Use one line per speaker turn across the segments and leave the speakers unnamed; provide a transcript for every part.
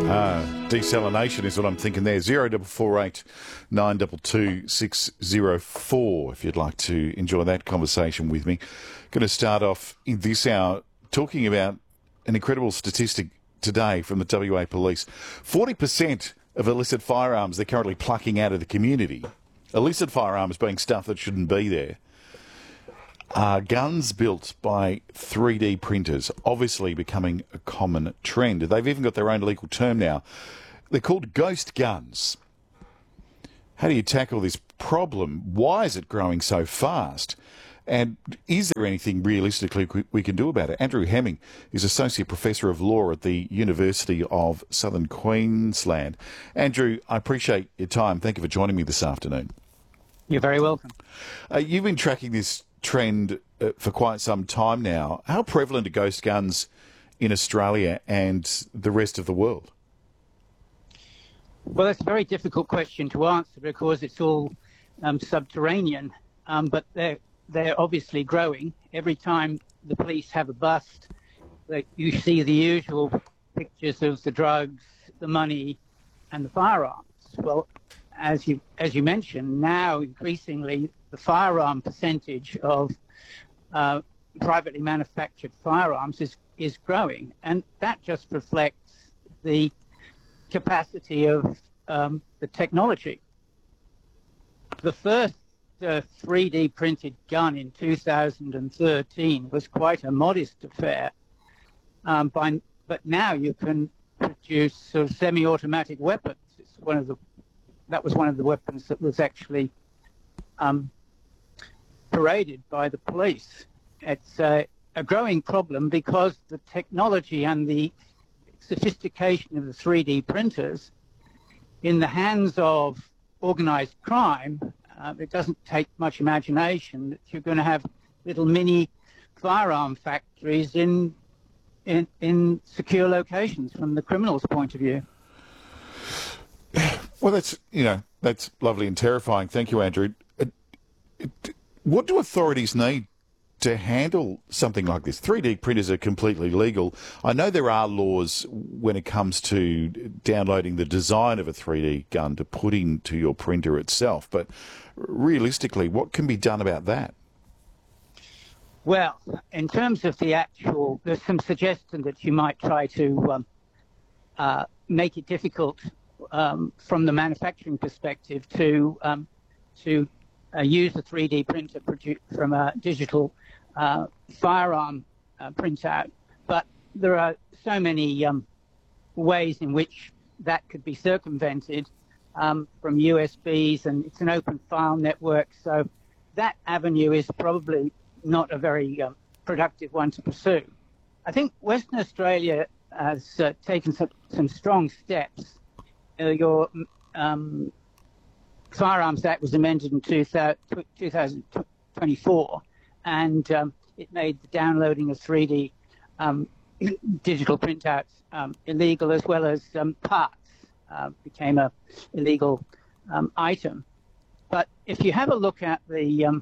Desalination is what I'm thinking there. 0448 922 604 if you'd like to enjoy that conversation with me. Going to start off in this hour talking about an incredible statistic today from the WA Police. 40% of illicit firearms they're currently plucking out of the community, illicit firearms being stuff that shouldn't be there, are guns built by 3D printers, obviously becoming a common trend. They've even got their own legal term now. They're called ghost guns. How do you tackle this problem? Why is it growing so fast? And is there anything realistically we can do about it? Andrew Hemming is Associate Professor of Law at the University of Southern Queensland. Andrew, I appreciate your time. Thank you for joining me this afternoon.
You're very welcome.
You've been tracking this trend for quite some time now. How prevalent are ghost guns in Australia and the rest of the world?
Well, that's a very difficult question to answer because it's all subterranean, but they're obviously growing. Every time the police have a bust, you see the usual pictures of the drugs, the money, and the firearms. Well, as you mentioned, now increasingly the firearm percentage of privately manufactured firearms is growing, and that just reflects the capacity of the technology. The first 3D printed gun in 2013 was quite a modest affair, but now you can produce sort of semi-automatic weapons. That was one of the weapons that was actually paraded by the police. It's a growing problem because the technology and the sophistication of the 3D printers in the hands of organized crime, it doesn't take much imagination that you're going to have little mini firearm factories in secure locations from the criminal's point of view.
Well, that's lovely and terrifying. Thank you, Andrew. What do authorities need to handle something like this? 3D printers are completely legal. I know there are laws when it comes to downloading the design of a 3D gun to put into your printer itself, but realistically, what can be done about that?
Well, in terms of the actual, there's some suggestion that you might try to make it difficult from the manufacturing perspective to use a 3D printer from a digital firearm printout, but there are so many ways in which that could be circumvented from USBs, and it's an open file network, so that avenue is probably not a very productive one to pursue. I think Western Australia has taken some strong steps. Your Firearms Act was amended in 2024, and it made the downloading of 3D digital printouts illegal, as well as parts became a illegal item. But if you have a look at the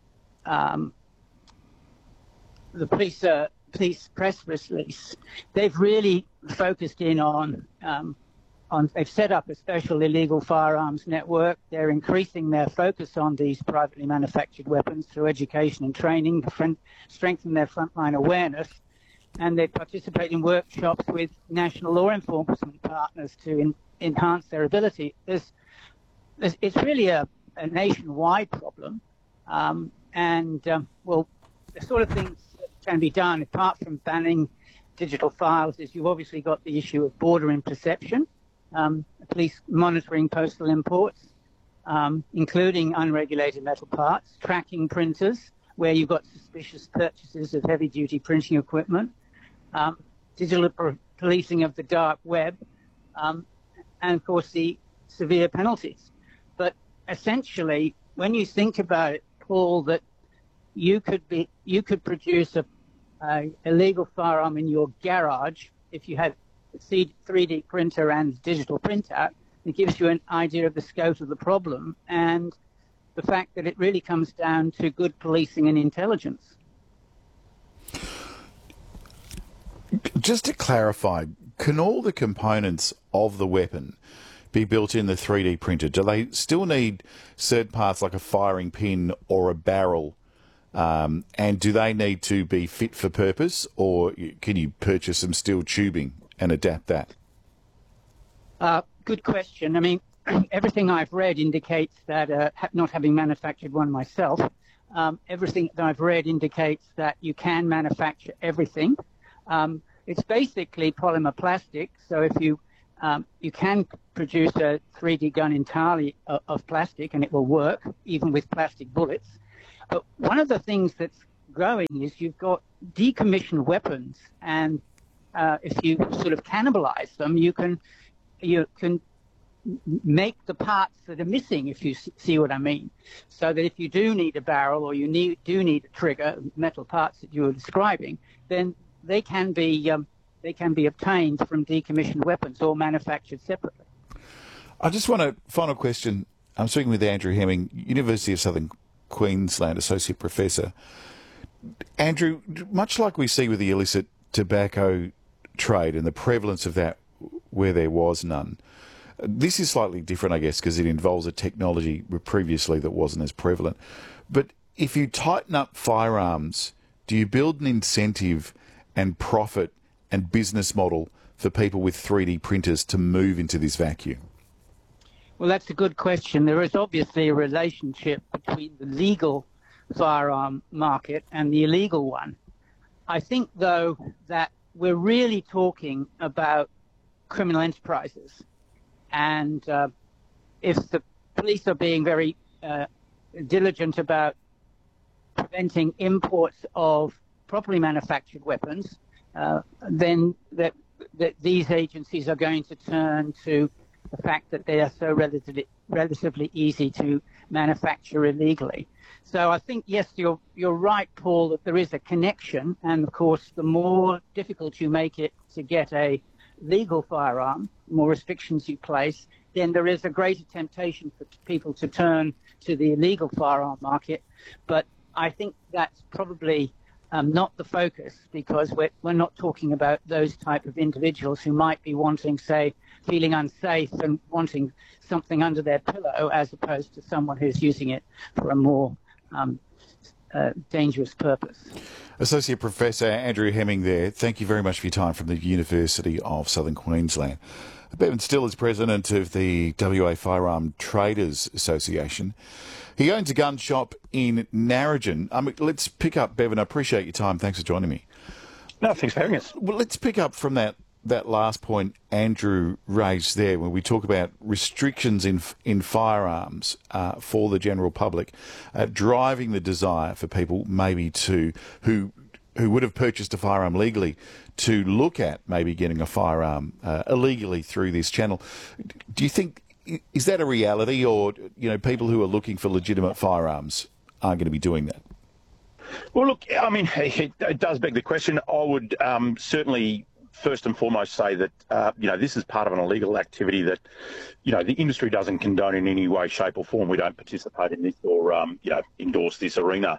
police press release, they've really focused in on they've set up a special illegal firearms network. They're increasing their focus on these privately manufactured weapons through education and training to strengthen their frontline awareness. And they participate in workshops with national law enforcement partners to enhance their ability. It's really a nationwide problem. Well, the sort of things that can be done, apart from banning digital files, is you've obviously got the issue of border interception. Police monitoring postal imports, including unregulated metal parts, tracking printers where you've got suspicious purchases of heavy-duty printing equipment, digital policing of the dark web, and, of course, the severe penalties. But essentially, when you think about it, Paul, that you could produce a illegal firearm in your garage if you had a 3D printer and digital printout. It gives you an idea of the scope of the problem and the fact that it really comes down to good policing and intelligence.
Just to clarify, can all the components of the weapon be built in the 3D printer? Do they still need certain parts like a firing pin or a barrel? And do they need to be fit for purpose, or can you purchase some steel tubing and adapt that?
Good question. I mean, everything I've read indicates that, not having manufactured one myself, everything that I've read indicates that you can manufacture everything. It's basically polymer plastic, so if you can produce a 3D gun entirely of plastic, and it will work, even with plastic bullets. But one of the things that's growing is you've got decommissioned weapons, and if you sort of cannibalize them, you can make the parts that are missing, if you see what I mean. So that if you do need a barrel or you do need a trigger, metal parts that you were describing, then they can be obtained from decommissioned weapons or manufactured separately.
I just want a final question. I'm speaking with Andrew Hemming, University of Southern Queensland Associate Professor. Andrew, much like we see with the illicit tobacco trade and the prevalence of that where there was none, this is slightly different, I guess, because it involves a technology previously that wasn't as prevalent. But if you tighten up firearms, do you build an incentive and profit and business model for people with 3D printers to move into this vacuum?
Well, that's a good question. There is obviously a relationship between the legal firearm market and the illegal one. I think, though, that we're really talking about criminal enterprises. And if the police are being very diligent about preventing imports of properly manufactured weapons, then these agencies are going to turn to the fact that they are so relatively easy to manufacture illegally. So I think, yes, you're right, Paul, that there is a connection. And, of course, the more difficult you make it to get a legal firearm, more restrictions you place, then there is a greater temptation for people to turn to the illegal firearm market. But I think that's probably not the focus, because we're not talking about those type of individuals who might be wanting, say, feeling unsafe and wanting something under their pillow, as opposed to someone who's using it for a more dangerous purpose.
Associate Professor Andrew Hemming there. Thank you very much for your time from the University of Southern Queensland. Bevan Still is president of the WA Firearm Traders Association. He owns a gun shop in Narrogin. Let's pick up, Bevan. I appreciate your time. Thanks for joining me.
No, thanks for having us.
Well, let's pick up from that last point Andrew raised there, when we talk about restrictions in firearms for the general public, driving the desire for people maybe who would have purchased a firearm legally to look at maybe getting a firearm illegally through this channel. Do you think, is that a reality, or people who are looking for legitimate firearms aren't going to be doing that?
Well, look, I mean, it does beg the question. I would certainly first and foremost say that, this is part of an illegal activity that, the industry doesn't condone in any way, shape or form. We don't participate in this or, endorse this arena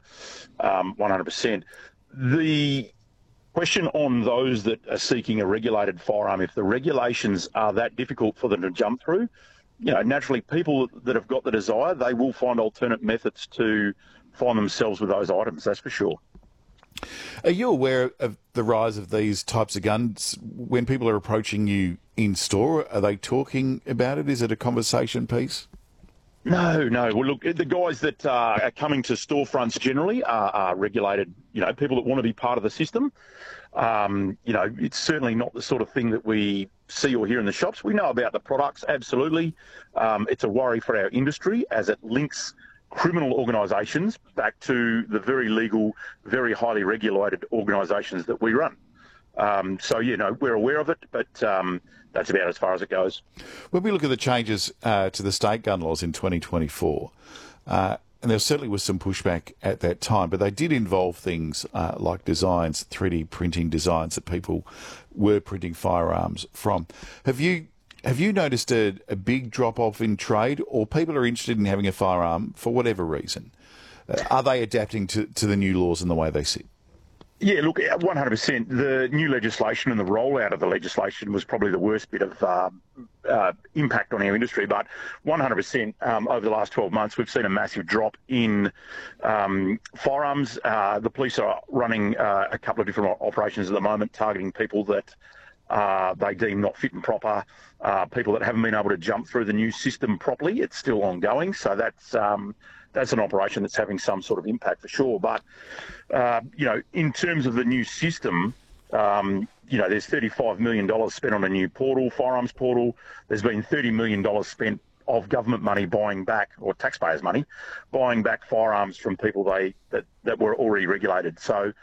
100%. The question on those that are seeking a regulated firearm, if the regulations are that difficult for them to jump through, naturally people that have got the desire, they will find alternate methods to find themselves with those items, that's for sure.
Are you aware of the rise of these types of guns? When people are approaching you in store, are they talking about it? Is it a conversation piece?
No. Well, look, the guys that are coming to storefronts generally are regulated, people that want to be part of the system. It's certainly not the sort of thing that we see or hear in the shops. We know about the products, absolutely. It's a worry for our industry as it links criminal organisations back to the very legal, very highly regulated organisations that we run. We're aware of it, but that's about as far as it goes.
When we look at the changes to the state gun laws in 2024, and there certainly was some pushback at that time, but they did involve things like designs, 3D printing designs that people were printing firearms from. Have you noticed a big drop-off in trade, or people are interested in having a firearm for whatever reason? Are they adapting to the new laws and the way they sit?
Yeah, look, 100%. The new legislation and the rollout of the legislation was probably the worst bit of impact on our industry. But 100% over the last 12 months, we've seen a massive drop in firearms. The police are running a couple of different operations at the moment, targeting people that they deem not fit and proper, people that haven't been able to jump through the new system properly. It's still ongoing, so that's an operation that's having some sort of impact for sure. But, in terms of the new system, there's $35 million spent on a new portal, firearms portal. There's been $30 million spent of government money buying back, or taxpayers' money, buying back firearms from people that were already regulated. So